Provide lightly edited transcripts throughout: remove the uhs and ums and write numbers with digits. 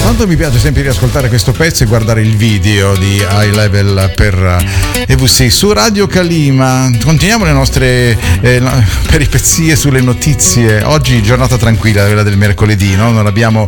Quanto mi piace sempre riascoltare questo pezzo e guardare il video di High Level per EVC su Radio Calima. Continuiamo le nostre peripezie sulle notizie. Oggi giornata tranquilla, quella del mercoledì, no? Non abbiamo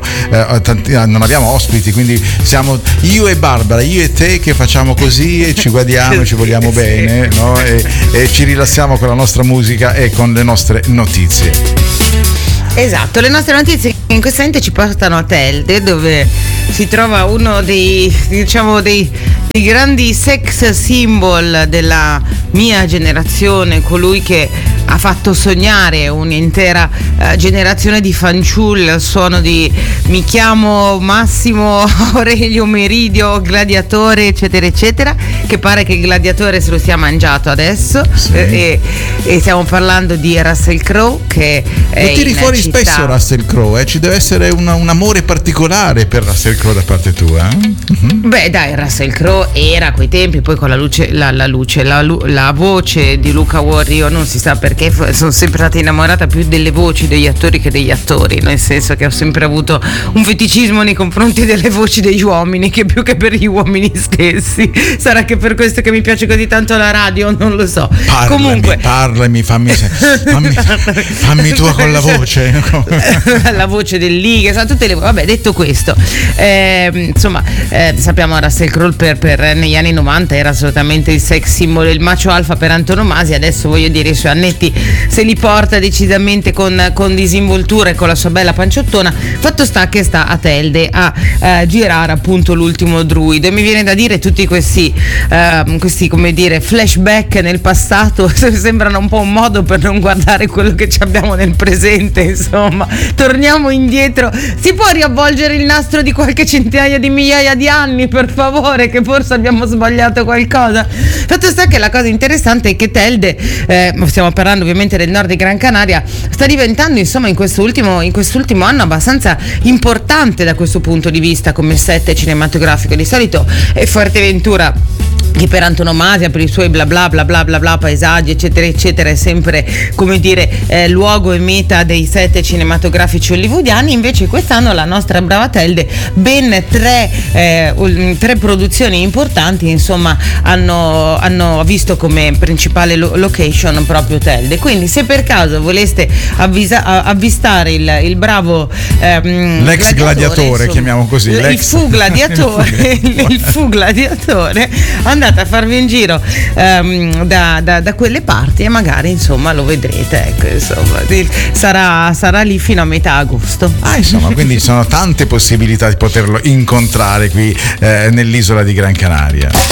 ospiti, quindi siamo io e Barbara, io e te che facciamo così e ci guardiamo, ci vogliamo bene, no? E ci rilassiamo con la nostra musica e con le nostre notizie. Esatto, le nostre notizie in questo momento ci portano a Telde, dove si trova uno dei grandi sex symbol della mia generazione, colui che ha fatto sognare un'intera generazione di fanciulli al suono di mi chiamo Massimo Aurelio Meridio Gladiatore eccetera eccetera, che pare che il gladiatore se lo sia mangiato adesso. Sì. E stiamo parlando di Russell Crowe, che è lo tiri fuori città. Spesso Russell Crowe, ci deve essere un amore particolare per Russell Crowe da parte tua. Beh dai, Russell Crowe era a quei tempi, poi con la voce di Luca Warrior, non si sa perché sono sempre stata innamorata più delle voci degli attori che degli attori, nel senso che ho sempre avuto un feticismo nei confronti delle voci degli uomini, che più che per gli uomini stessi. Sarà che per questo che mi piace così tanto la radio, non lo so. Parlami, fammi tua con la voce. La voce dell'Iga, tutte le. Vabbè, detto questo, sappiamo Russell Crowe per negli anni 90 era assolutamente il sex symbol, il macho alfa per antonomasia. Adesso voglio dire, i suoi annetti se li porta decisamente con disinvoltura e con la sua bella panciottona. Fatto sta che sta a Telde a girare appunto l'ultimo druido, e mi viene da dire tutti questi come dire flashback nel passato sembrano un po' un modo per non guardare quello che abbiamo nel presente. Insomma, torniamo indietro. Si può riavvolgere il nastro di qualche centinaia di migliaia di anni, per favore, che forse abbiamo sbagliato qualcosa. Fatto sta che la cosa interessante è che Telde, stiamo parlando ovviamente del nord di Gran Canaria, sta diventando insomma in quest'ultimo anno abbastanza importante da questo punto di vista come set cinematografico. Di solito è Fuerteventura che per antonomasia, per i suoi bla bla bla bla bla bla paesaggi eccetera eccetera, è sempre come dire luogo e meta dei set cinematografici hollywoodiani. Invece quest'anno la nostra brava Telde, ben tre produzioni importanti insomma hanno visto come principale location proprio Telde. Quindi se per caso voleste avvistare il bravo l'ex gladiatore, chiamiamo così, il fu gladiatore andate a farvi un giro da quelle parti e magari insomma lo vedrete, ecco, insomma sarà lì fino a metà agosto. Insomma, quindi sono tante possibilità di poterlo incontrare qui nell'isola di Gran Canaria.